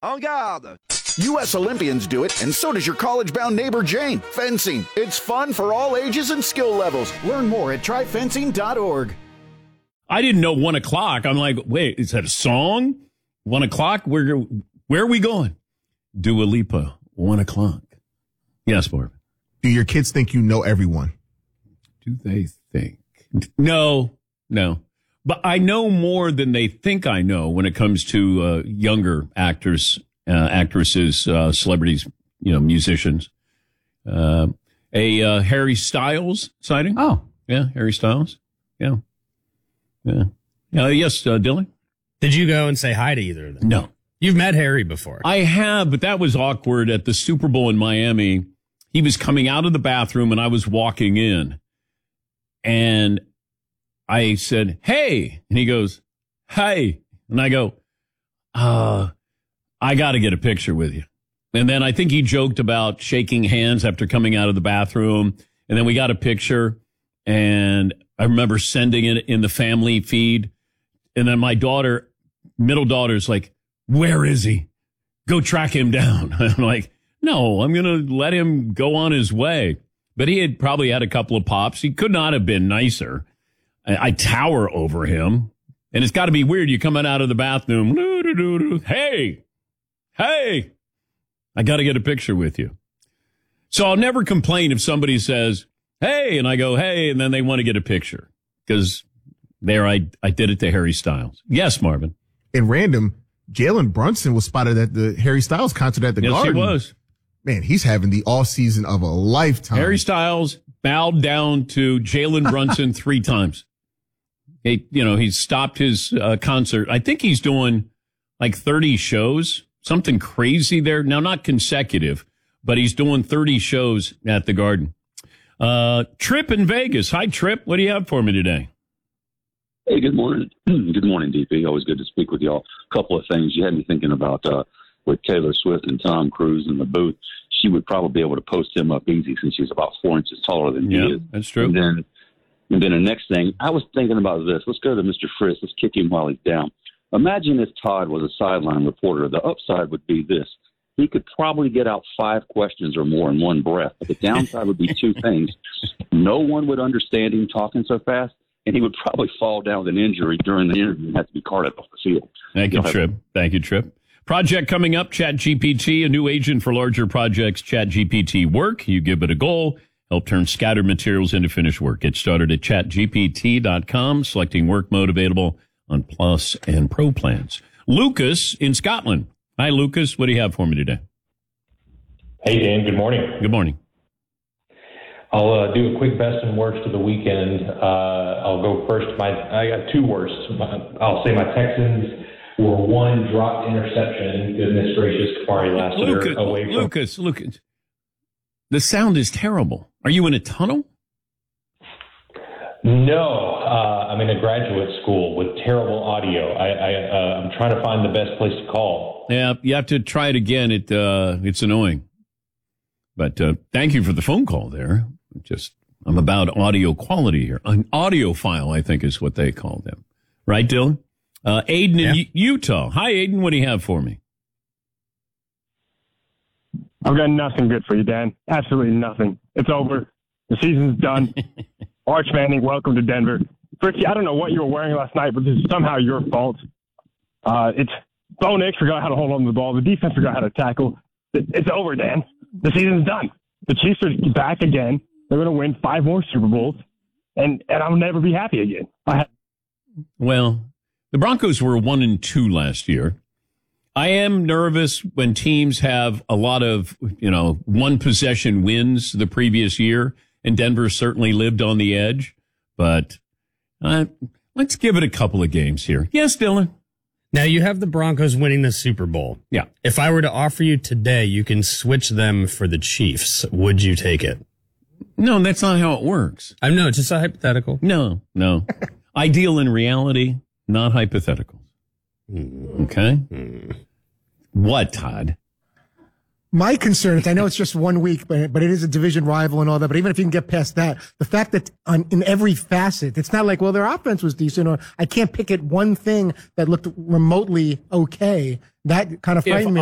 En garde! U.S. Olympians do it, and so does your college-bound neighbor Jane. Fencing. It's fun for all ages and skill levels. Learn more at tryfencing.org. I didn't know 1 o'clock. I'm like, wait, is that a song? 1 o'clock? Where are we going? Dua Lipa, 1 o'clock. Yes, Marvin. Do your kids think you know everyone? Do they think? No. But I know more than they think I know when it comes to younger actors, actresses, celebrities, musicians. A Harry Styles sighting. Oh. Yeah, Harry Styles. Yeah. Yes, Dylan? Did you go and say hi to either of them? No. You've met Harry before. I have, but that was awkward at the Super Bowl in Miami. He was coming out of the bathroom and I was walking in. And I said, hey. And he goes, hey. And I go, I got to get a picture with you. And then I think he joked about shaking hands after coming out of the bathroom. And then we got a picture. And I remember sending it in the family feed. And then my middle daughter's like, where is he? Go track him down. I'm like, no, I'm going to let him go on his way. But he had probably had a couple of pops. He could not have been nicer. I tower over him. And it's got to be weird. You coming out of the bathroom. Hey, I got to get a picture with you. So I'll never complain if somebody says, hey, and I go, hey, and then they want to get a picture. Because there I did it to Harry Styles. Yes, Marvin. In random, Jalen Brunson was spotted at the Harry Styles concert at the Garden. Yes, he was. Man, he's having the off season of a lifetime. Harry Styles bowed down to Jalen Brunson 3 times. He stopped his concert. I think he's doing like 30 shows, something crazy there. Now, not consecutive, but he's doing 30 shows at the Garden. Trip in Vegas. Hi, Trip. What do you have for me today? Hey, good morning. Good morning, DP. Always good to speak with y'all. A couple of things you had me thinking about with Taylor Swift and Tom Cruise in the booth. She would probably be able to post him up easy since she's about 4 inches taller than he is. That's true. And then the next thing, I was thinking about this. Let's go to Mr. Fritz. Let's kick him while he's down. Imagine if Todd was a sideline reporter. The upside would be this. He could probably get out 5 questions or more in one breath. But the downside would be 2 things. No one would understand him talking so fast, and he would probably fall down with an injury during the interview and have to be carted off the field. Thank you, Trip. Project coming up, ChatGPT, a new agent for larger projects, ChatGPT Work. You give it a goal, help turn scattered materials into finished work. Get started at chatgpt.com, selecting work mode available on Plus and Pro plans. Lucas in Scotland. Hi, Lucas. What do you have for me today? Hey, Dan. Good morning. Good morning. I'll do a quick best and worst of the weekend. I'll go first. I got 2 worsts. I'll say my Texans were 1 dropped interception. Goodness gracious, Kamari Lassiter away from... Lucas. The sound is terrible. Are you in a tunnel? No, I'm in a graduate school with terrible audio. I'm trying to find the best place to call. Yeah, you have to try it again. It's annoying. But thank you for the phone call there. I'm about audio quality here. An audiophile, I think, is what they call them. Right, Dylan? Aiden in Utah. Hi, Aiden. What do you have for me? I've got nothing good for you, Dan. Absolutely nothing. It's over. The season's done. Arch Manning, welcome to Denver. Fritzy, I don't know what you were wearing last night, but this is somehow your fault. Bo Nix forgot how to hold on to the ball. The defense forgot how to tackle. It's over, Dan. The season's done. The Chiefs are back again. They're going to win 5 more Super Bowls, and I'll never be happy again. Well, the Broncos were 1-2 last year. I am nervous when teams have a lot of, one possession wins the previous year, and Denver certainly lived on the edge. But let's give it a couple of games here. Yes, Dylan? Now, you have the Broncos winning the Super Bowl. Yeah. If I were to offer you today, you can switch them for the Chiefs. Would you take it? No, that's not how it works. I know, it's just a hypothetical. No. Ideal in reality, not hypothetical. Okay? What, Todd? My concern is, I know it's just 1 week, but it is a division rival and all that. But even if you can get past that, the fact that in every facet, it's not like, well, their offense was decent, or I can't pick at one thing that looked remotely okay. That kind of frightened me.